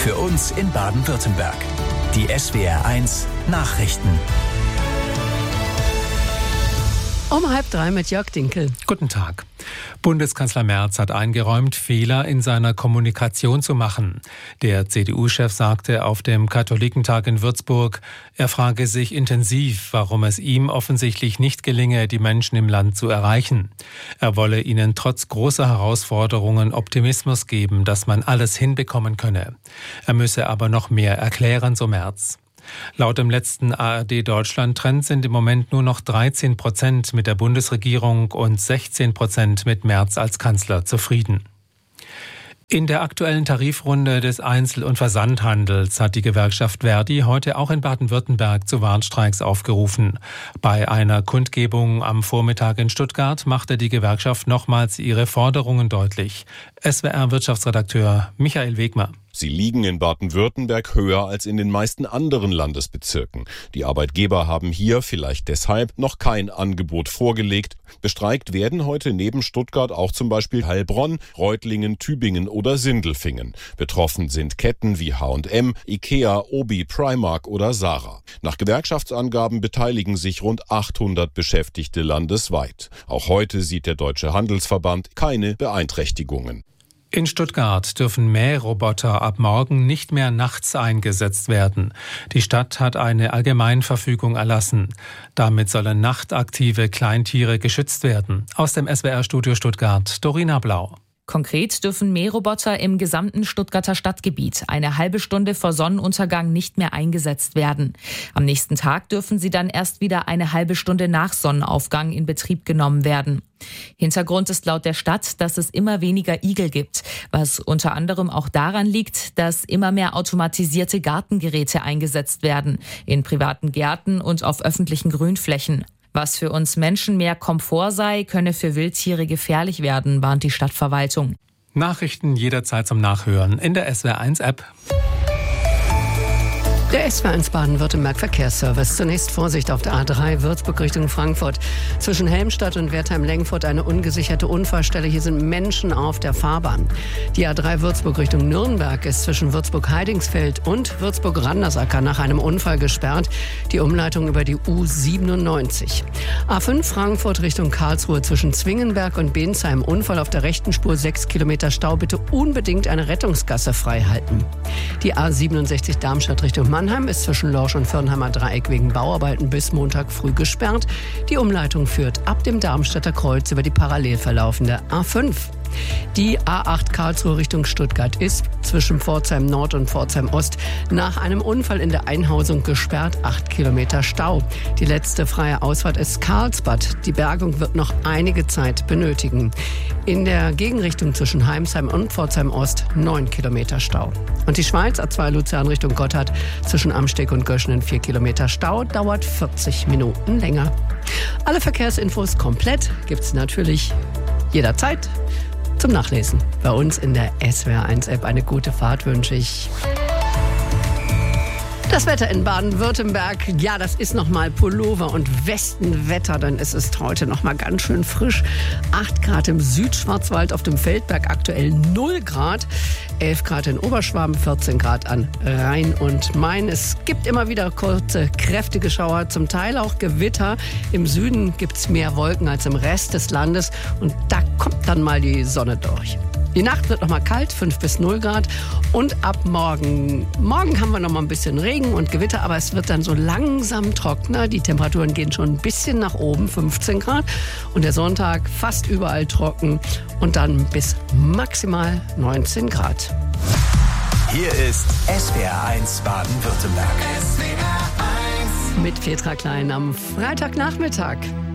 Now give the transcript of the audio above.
Für uns in Baden-Württemberg. Die SWR1 Nachrichten. Um 2:30 mit Jörg Dinkel. Guten Tag. Bundeskanzler Merz hat eingeräumt, Fehler in seiner Kommunikation zu machen. Der CDU-Chef sagte auf dem Katholikentag in Würzburg, er frage sich intensiv, warum es ihm offensichtlich nicht gelinge, die Menschen im Land zu erreichen. Er wolle ihnen trotz großer Herausforderungen Optimismus geben, dass man alles hinbekommen könne. Er müsse aber noch mehr erklären, so Merz. Laut dem letzten ARD-Deutschland-Trend sind im Moment nur noch 13% mit der Bundesregierung und 16% mit Merz als Kanzler zufrieden. In der aktuellen Tarifrunde des Einzel- und Versandhandels hat die Gewerkschaft Verdi heute auch in Baden-Württemberg zu Warnstreiks aufgerufen. Bei einer Kundgebung am Vormittag in Stuttgart machte die Gewerkschaft nochmals ihre Forderungen deutlich. SWR-Wirtschaftsredakteur Michael Wegmer. Sie liegen in Baden-Württemberg höher als in den meisten anderen Landesbezirken. Die Arbeitgeber haben hier vielleicht deshalb noch kein Angebot vorgelegt. Bestreikt werden heute neben Stuttgart auch zum Beispiel Heilbronn, Reutlingen, Tübingen oder Sindelfingen. Betroffen sind Ketten wie H&M, Ikea, Obi, Primark oder Zara. Nach Gewerkschaftsangaben beteiligen sich rund 800 Beschäftigte landesweit. Auch heute sieht der Deutsche Handelsverband keine Beeinträchtigungen. In Stuttgart dürfen Mähroboter ab morgen nicht mehr nachts eingesetzt werden. Die Stadt hat eine Allgemeinverfügung erlassen. Damit sollen nachtaktive Kleintiere geschützt werden. Aus dem SWR-Studio Stuttgart, Dorina Blau. Konkret dürfen Mähroboter im gesamten Stuttgarter Stadtgebiet eine halbe Stunde vor Sonnenuntergang nicht mehr eingesetzt werden. Am nächsten Tag dürfen sie dann erst wieder eine halbe Stunde nach Sonnenaufgang in Betrieb genommen werden. Hintergrund ist laut der Stadt, dass es immer weniger Igel gibt, was unter anderem auch daran liegt, dass immer mehr automatisierte Gartengeräte eingesetzt werden, in privaten Gärten und auf öffentlichen Grünflächen. Was für uns Menschen mehr Komfort sei, könne für Wildtiere gefährlich werden, warnt die Stadtverwaltung. Nachrichten jederzeit zum Nachhören in der SWR1-App. Der SWR1 Baden-Württemberg Verkehrsservice. Zunächst Vorsicht auf der A3 Würzburg Richtung Frankfurt. Zwischen Helmstadt und Wertheim-Lengfurt eine ungesicherte Unfallstelle. Hier sind Menschen auf der Fahrbahn. Die A3 Würzburg Richtung Nürnberg ist zwischen Würzburg-Heidingsfeld und Würzburg-Randersacker nach einem Unfall gesperrt. Die Umleitung über die U97. A5 Frankfurt Richtung Karlsruhe zwischen Zwingenberg und Bensheim. Unfall auf der rechten Spur, 6 Kilometer Stau. Bitte unbedingt eine Rettungsgasse freihalten. Die A67 Darmstadt Richtung Mannheim ist zwischen Lorsch und Firnheimer Dreieck wegen Bauarbeiten bis Montag früh gesperrt. Die Umleitung führt ab dem Darmstädter Kreuz über die parallel verlaufende A5. Die A8 Karlsruhe Richtung Stuttgart ist zwischen Pforzheim Nord und Pforzheim Ost nach einem Unfall in der Einhausung gesperrt, 8 Kilometer Stau. Die letzte freie Ausfahrt ist Karlsbad. Die Bergung wird noch einige Zeit benötigen. In der Gegenrichtung zwischen Heimsheim und Pforzheim Ost 9 Kilometer Stau. Und die Schweiz A2 Luzern Richtung Gotthard zwischen Amsteg und Göschenen 4 Kilometer Stau, dauert 40 Minuten länger. Alle Verkehrsinfos komplett gibt's natürlich jederzeit zum Nachlesen. Bei uns in der SWR1-App. Eine gute Fahrt wünsche ich. Das Wetter in Baden-Württemberg, ja, das ist nochmal Pullover und Westenwetter, denn es ist heute nochmal ganz schön frisch. 8 Grad im Südschwarzwald, auf dem Feldberg aktuell 0 Grad, 11 Grad in Oberschwaben, 14 Grad an Rhein und Main. Es gibt immer wieder kurze, kräftige Schauer, zum Teil auch Gewitter. Im Süden gibt's mehr Wolken als im Rest des Landes und da kommt dann mal die Sonne durch. Die Nacht wird nochmal kalt, 5 bis 0 Grad. Und ab morgen haben wir nochmal ein bisschen Regen und Gewitter, aber es wird dann so langsam trockener. Die Temperaturen gehen schon ein bisschen nach oben, 15 Grad. Und der Sonntag fast überall trocken und dann bis maximal 19 Grad. Hier ist SWR1 Baden-Württemberg. Mit Petra Klein am Freitagnachmittag.